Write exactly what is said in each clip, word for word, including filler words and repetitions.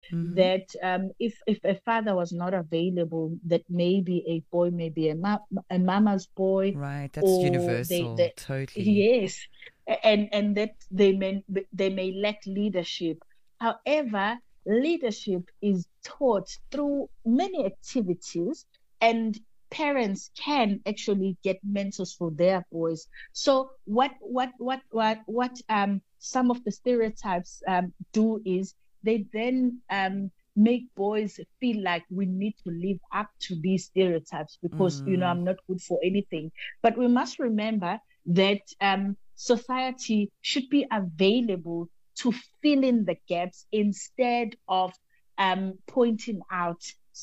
mm-hmm. that um, if if a father was not available, that maybe a boy may be a, ma- a mama's boy, right? That's or universal, they, they totally. yes, and and that they may they may lack leadership. However, leadership is taught through many activities, and parents can actually get mentors for their boys. So what what what what what um some of the stereotypes um do is they then um make boys feel like we need to live up to these stereotypes because you know Mm. I'm not good for anything. But we must remember that um society should be available to fill in the gaps instead of um pointing out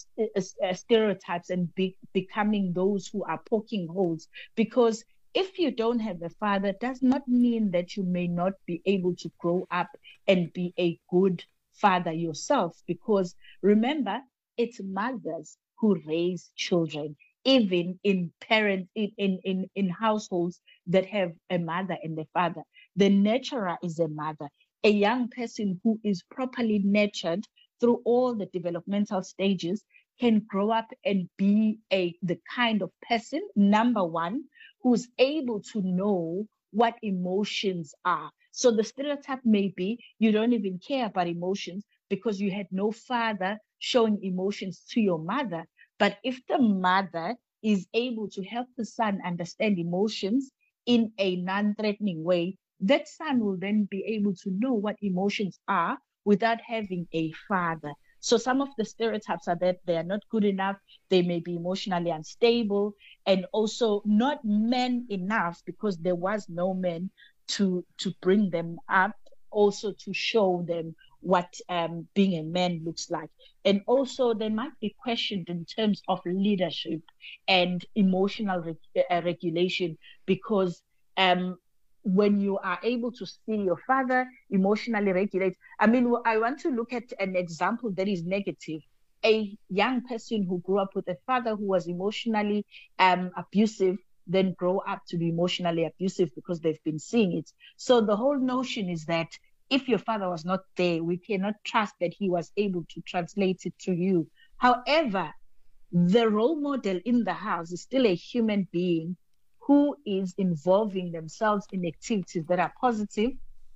uh, stereotypes and be, becoming those who are poking holes. Because if you don't have a father, does not mean that you may not be able to grow up and be a good father yourself. Because remember, it's mothers who raise children, even in parents in, in in in households that have a mother and a father. The nurturer is a mother. A young person who is properly nurtured through all the developmental stages can grow up and be a the kind of person, number one, who's able to know what emotions are. So the stereotype may be you don't even care about emotions because you had no father showing emotions to your mother. But if the mother is able to help the son understand emotions in a non-threatening way, that son will then be able to know what emotions are without having a father. So some of the stereotypes are that they are not good enough, they may be emotionally unstable, and also not men enough because there was no man to to bring them up, also to show them what um, being a man looks like. And also they might be questioned in terms of leadership and emotional reg- uh, regulation because um, when you are able to see your father emotionally regulate, I mean, I want to look at an example that is negative. A young person who grew up with a father who was emotionally um, abusive, then grow up to be emotionally abusive because they've been seeing it. So the whole notion is that if your father was not there, we cannot trust that he was able to translate it to you. However, the role model in the house is still a human being who is involving themselves in activities that are positive,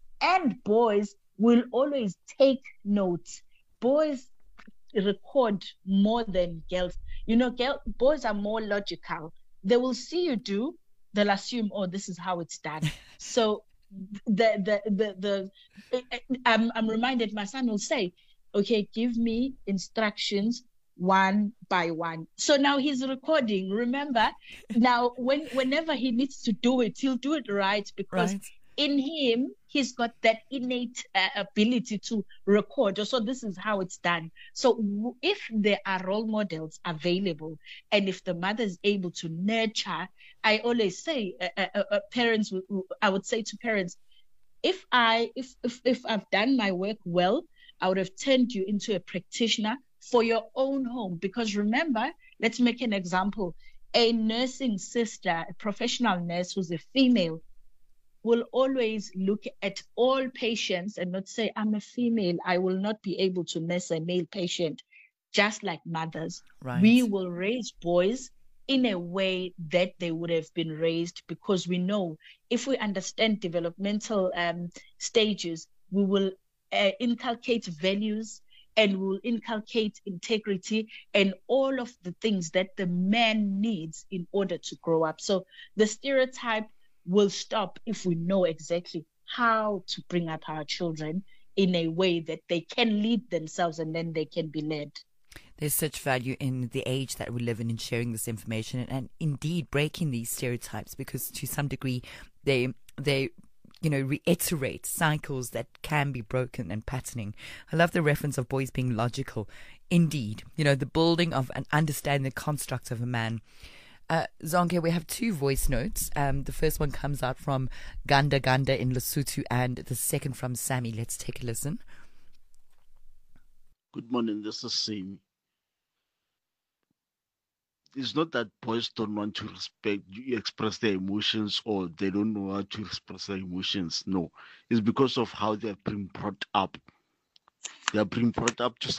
and boys will always take notes. Boys record more than girls. You know, girl, boys are more logical. They will see you do, they'll assume, oh, this is how it's done. So the the the the I'm I'm reminded my son will say, okay, give me instructions one by one. So now he's recording. Remember, now when whenever he needs to do it, he'll do it right because Right. in him he's got that innate uh, ability to record. So this is how it's done. So if there are role models available, and if the mother is able to nurture, I always say, uh, uh, uh, parents, I would say to parents, if I if, if if I've done my work well, I would have turned you into a practitioner for your own home. Because remember, let's make an example. A nursing sister, a professional nurse who's a female, will always look at all patients and not say, I'm a female, I will not be able to nurse a male patient. Just like mothers, we Right. will raise boys in a way that they would have been raised because we know if we understand developmental um, stages, we will uh, inculcate values and we will inculcate integrity and all of the things that the man needs in order to grow up. So the stereotype will stop if we know exactly how to bring up our children in a way that they can lead themselves and then they can be led. There's such value in the age that we live in in sharing this information and, and indeed breaking these stereotypes, because to some degree they they you know reiterate cycles that can be broken and patterning. I love the reference of boys being logical. Indeed, you know, the building of and understanding the construct of a man. Uh, Zonke, we have two voice notes. Um, the first one comes out from Ganda Ganda in Lesotho and the second from Sammy. Let's take a listen. Good morning, this is Sammy. It's not that boys don't want to respect you express their emotions or they don't know how to express their emotions. No, it's because of how they've been brought up. They have been brought up to